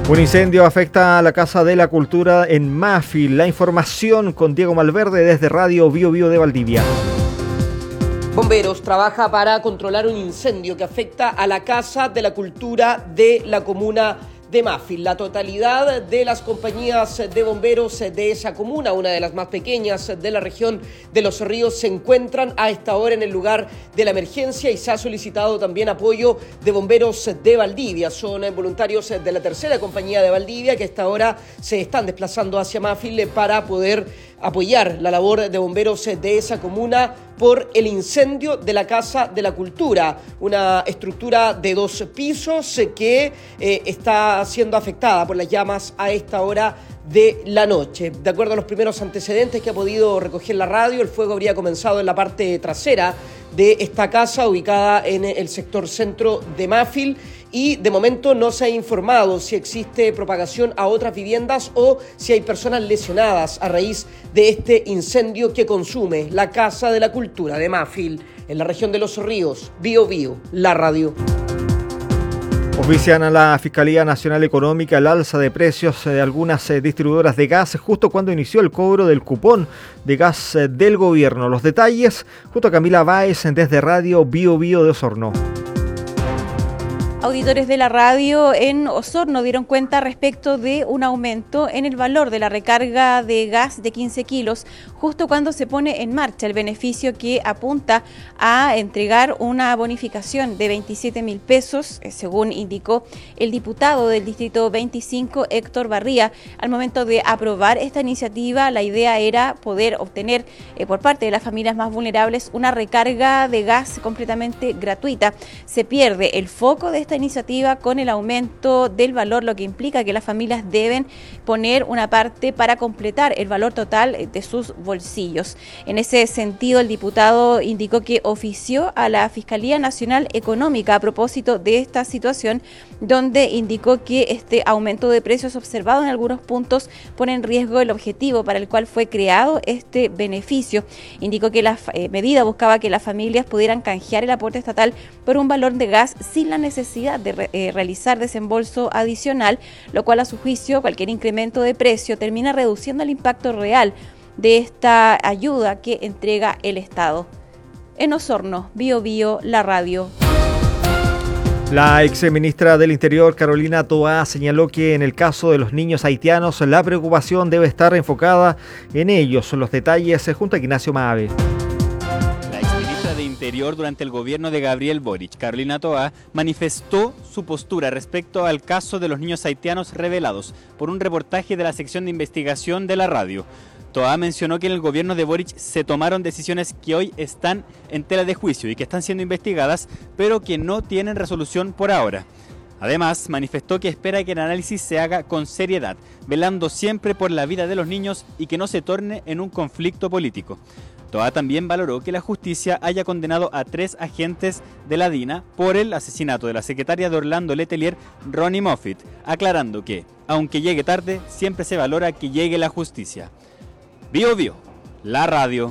Un incendio afecta a la Casa de la Cultura en Mafil. La información con Diego Malverde desde Radio Bio Bio de Valdivia. Bomberos trabaja para controlar un incendio que afecta a la Casa de la Cultura de la comuna de Mafil. La totalidad de las compañías de bomberos de esa comuna, una de las más pequeñas de la región de Los Ríos, se encuentran a esta hora en el lugar de la emergencia y se ha solicitado también apoyo de bomberos de Valdivia. Son voluntarios de la tercera compañía de Valdivia que a esta hora se están desplazando hacia Mafil para poder apoyar la labor de bomberos de esa comuna por el incendio de la Casa de la Cultura, una estructura de 2 pisos que está siendo afectada por las llamas a esta hora de la noche. De acuerdo a los primeros antecedentes que ha podido recoger la radio, el fuego habría comenzado en la parte trasera de esta casa ubicada en el sector centro de Mafil y de momento no se ha informado si existe propagación a otras viviendas o si hay personas lesionadas a raíz de este incendio que consume la Casa de la Cultura de Mafil en la región de Los Ríos. Bio Bio, la radio. Ofician a la Fiscalía Nacional Económica el alza de precios de algunas distribuidoras de gas justo cuando inició el cobro del cupón de gas del gobierno. Los detalles junto a Camila Báez desde Radio Bio Bio de Osorno. Auditores de la radio en Osorno dieron cuenta respecto de un aumento en el valor de la recarga de gas de 15 kilos, justo cuando se pone en marcha el beneficio que apunta a entregar una bonificación de 27.000 pesos, según indicó el diputado del Distrito 25, Héctor Barría. Al momento de aprobar esta iniciativa, la idea era poder obtener por parte de las familias más vulnerables una recarga de gas completamente gratuita. Se pierde el foco de esta iniciativa con el aumento del valor, lo que implica que las familias deben poner una parte para completar el valor total de sus bolsillos. En ese sentido, el diputado indicó que ofició a la Fiscalía Nacional Económica a propósito de esta situación, donde indicó que este aumento de precios observado en algunos puntos pone en riesgo el objetivo para el cual fue creado este beneficio. Indicó que la medida buscaba que las familias pudieran canjear el aporte estatal por un valor de gas sin la necesidad de realizar desembolso adicional, lo cual a su juicio cualquier incremento de precio termina reduciendo el impacto real de esta ayuda que entrega el Estado. En Osorno, Bio Bio, la radio. La exministra del Interior, Carolina Toá, señaló que en el caso de los niños haitianos la preocupación debe estar enfocada en ellos. Los detalles junto a Ignacio Maave. Interior durante el gobierno de Gabriel Boric, Carolina Toá, manifestó su postura respecto al caso de los niños haitianos revelados por un reportaje de la sección de investigación de la radio. Toá mencionó que en el gobierno de Boric se tomaron decisiones que hoy están en tela de juicio y que están siendo investigadas, pero que no tienen resolución por ahora. Además, manifestó que espera que el análisis se haga con seriedad, velando siempre por la vida de los niños y que no se torne en un conflicto político. Toá también valoró que la justicia haya condenado a 3 agentes de la DINA por el asesinato de la secretaria de Orlando Letelier, Ronnie Moffitt, aclarando que, aunque llegue tarde, siempre se valora que llegue la justicia. Bio Bio, la radio.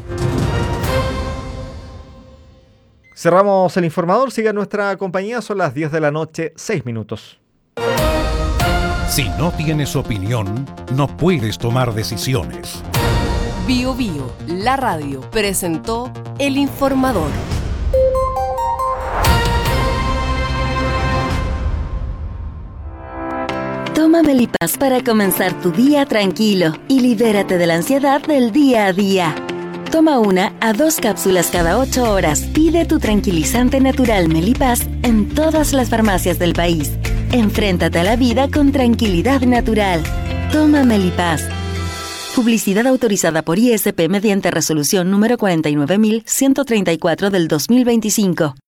Cerramos el informador, siga nuestra compañía, son las 10 de la noche, 6 minutos. Si no tienes opinión, no puedes tomar decisiones. Bio Bio, la radio, presentó El Informador. Toma Melipaz para comenzar tu día tranquilo y libérate de la ansiedad del día a día. Toma 1 a 2 cápsulas cada 8 horas. Pide tu tranquilizante natural Melipaz en todas las farmacias del país. Enfréntate a la vida con tranquilidad natural. Toma Melipaz. Publicidad autorizada por ISP mediante resolución número 49134 del 2025.